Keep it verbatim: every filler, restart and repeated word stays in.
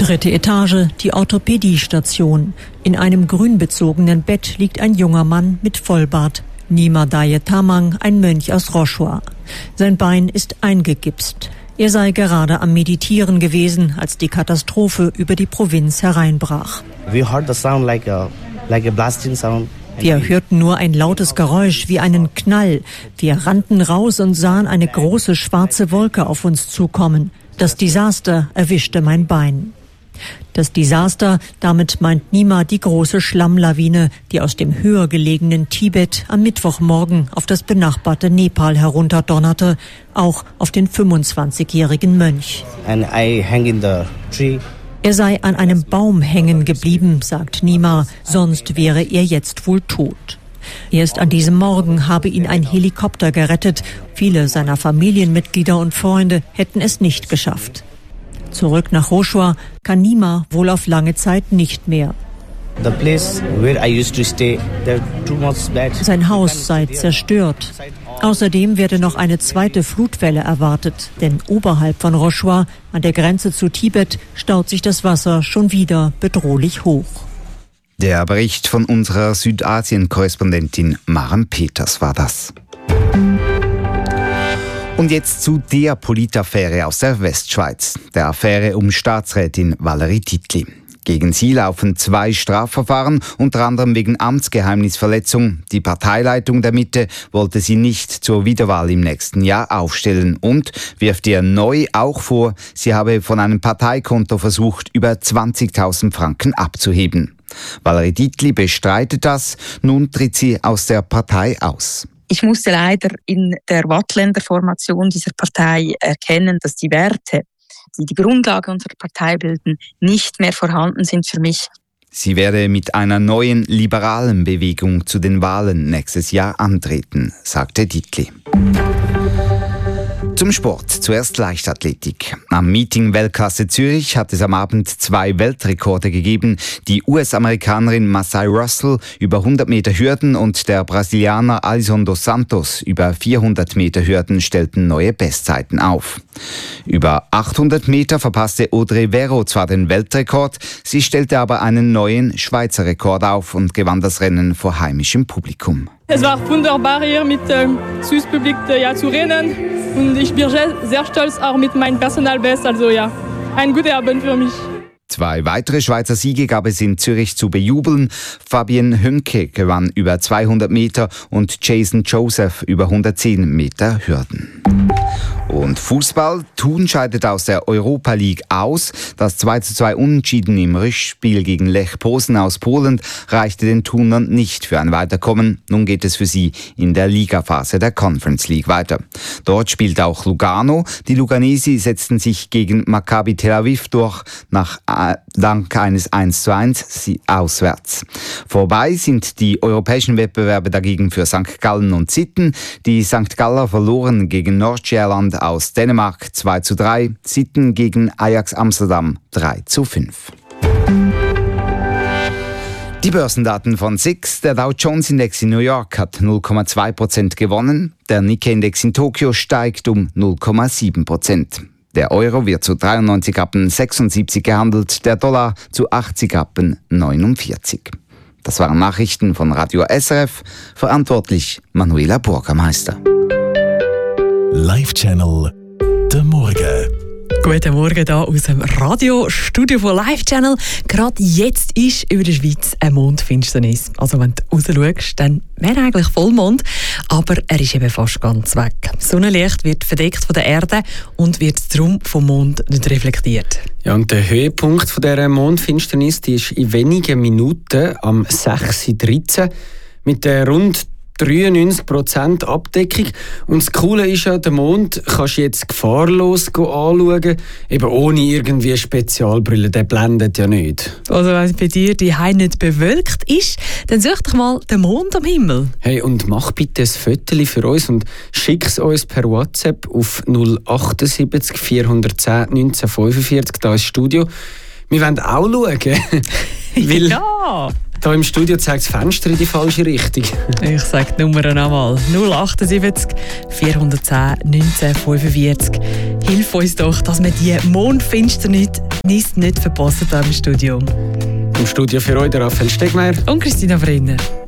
Dritte Etage, die Orthopädiestation. In einem grünbezogenen Bett liegt ein junger Mann mit Vollbart. Nima Daye Tamang, ein Mönch aus Rochua. Sein Bein ist eingegipst. Er sei gerade am Meditieren gewesen, als die Katastrophe über die Provinz hereinbrach. We heard the sound like a, like a blasting sound. Wir hörten nur ein lautes Geräusch wie einen Knall. Wir rannten raus und sahen eine große schwarze Wolke auf uns zukommen. Das Desaster erwischte mein Bein. Das Desaster, damit meint Nima die große Schlammlawine, die aus dem höher gelegenen Tibet am Mittwochmorgen auf das benachbarte Nepal herunterdonnerte, auch auf den fünfundzwanzigjährigen Mönch. And I hang in the tree. Er sei an einem Baum hängen geblieben, sagt Nima, sonst wäre er jetzt wohl tot. Erst an diesem Morgen habe ihn ein Helikopter gerettet. Viele seiner Familienmitglieder und Freunde hätten es nicht geschafft. Zurück nach Rochua kann Nima wohl auf lange Zeit nicht mehr. The place where I used to stay, there are too much bad. Sein Haus sei zerstört. Außerdem werde noch eine zweite Flutwelle erwartet, denn oberhalb von Rochua, an der Grenze zu Tibet, staut sich das Wasser schon wieder bedrohlich hoch. Der Bericht von unserer Südasien-Korrespondentin Maren Peters war das. Und jetzt zu der Politaffäre aus der Westschweiz, der Affäre um Staatsrätin Valerie Titli. Gegen sie laufen zwei Strafverfahren, unter anderem wegen Amtsgeheimnisverletzung. Die Parteileitung der Mitte wollte sie nicht zur Wiederwahl im nächsten Jahr aufstellen und wirft ihr neu auch vor, sie habe von einem Parteikonto versucht, über zwanzigtausend Franken abzuheben. Valerie Titli bestreitet das, nun tritt sie aus der Partei aus. Ich musste leider in der Wattländer Formation dieser Partei erkennen, dass die Werte, die die Grundlage unserer Partei bilden, nicht mehr vorhanden sind für mich. Sie werde mit einer neuen liberalen Bewegung zu den Wahlen nächstes Jahr antreten, sagte Titli. Zum Sport. Zuerst Leichtathletik. Am Meeting Weltklasse Zürich hat es am Abend zwei Weltrekorde gegeben. Die U S-Amerikanerin Masai Russell über hundert Meter Hürden und der Brasilianer Alisson dos Santos über vierhundert Meter Hürden stellten neue Bestzeiten auf. Über achthundert Meter verpasste Audrey Vero zwar den Weltrekord, sie stellte aber einen neuen Schweizer Rekord auf und gewann das Rennen vor heimischem Publikum. Es war wunderbar hier mit dem äh, Süßpublikum äh, ja, zu rennen und ich bin sehr stolz auch mit meinem Personalbest, also ja, ein guter Abend für mich. Zwei weitere Schweizer Siege gab es in Zürich zu bejubeln. Fabienne Hünke gewann über zweihundert Meter und Jason Joseph über hundertzehn Meter Hürden. Und Fußball. Thun scheidet aus der Europa League aus. Das zwei zu zwei Unentschieden im Rückspiel gegen Lech Posen aus Polen reichte den Thunern nicht für ein Weiterkommen. Nun geht es für sie in der Ligaphase der Conference League weiter. Dort spielt auch Lugano. Die Luganesi setzten sich gegen Maccabi Tel Aviv durch, nach äh, dank eines eins zu eins auswärts. Vorbei sind die europäischen Wettbewerbe dagegen für Sankt Gallen und Sitten. Die Sankt Galler verloren gegen Nordjylland aus Dänemark zwei zu drei, Sitten gegen Ajax Amsterdam drei zu fünf. Die Börsendaten von S I X. Der Dow Jones Index in New York hat null Komma zwei Prozent gewonnen. Der Nikkei Index in Tokio steigt um null Komma sieben Prozent. Der Euro wird zu dreiundneunzig Rappen sechsundsiebzig gehandelt, der Dollar zu achtzig Rappen neunundvierzig. Das waren Nachrichten von Radio S R F, verantwortlich Manuela Bürgermeister. Live-Channel «Der Morgen». Guten Morgen hier aus dem Radiostudio von Live Channel. Gerade jetzt ist über der Schweiz eine Mondfinsternis. Also wenn du rausschaust, dann wäre eigentlich Vollmond, aber er ist eben fast ganz weg. Sonnenlicht wird verdeckt von der Erde und wird darum vom Mond nicht reflektiert. Ja, und der Höhepunkt von dieser Mondfinsternis die ist in wenigen Minuten am sechs Uhr dreizehn mit der rund dreiundneunzig Prozent Abdeckung. Und das Coole ist ja, den Mond kannst du jetzt gefahrlos anschauen, eben ohne irgendwie Spezialbrille, der blendet ja nicht. Also wenn bei dir die Heim nicht bewölkt ist, dann such doch mal den Mond am Himmel. Hey, und mach bitte ein Foto für uns und schick es uns per WhatsApp auf null achtundsiebzig vierhundertzehn neunzehnhundertfünfundvierzig hier ins Studio. Wir wollen auch schauen. Weil ja! Hier im Studio zeigt das Fenster in die falsche Richtung. Ich sage die Nummer einmal. null achtundsiebzig vierhundertzehn neunzehnhundertfünfundvierzig. Hilf uns doch, dass wir die Mondfinsternis Nice nicht verpassen hier im Studio. Im Studio für euch der Raphael Stegmeier und Christina Brenner.